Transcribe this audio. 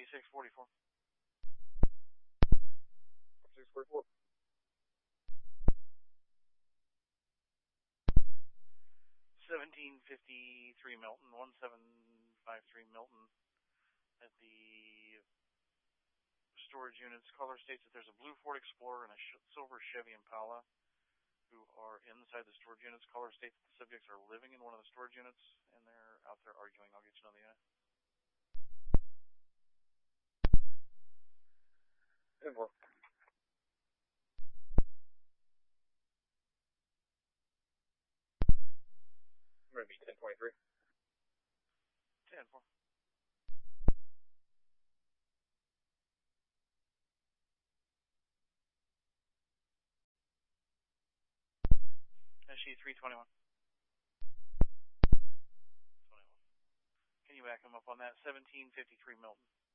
SG644. 644. 1753 Milton, 1753 Milton. At the storage units, caller states that there's a blue Ford Explorer and a silver Chevy Impala who are inside the storage units. Caller states that the subjects are living in one of the storage units and they're out there arguing. I'll get you on the unit. 10-4. I'm going to be 1023. 10-4. SG321. 21. Can you back him up on that? 1753 Milton.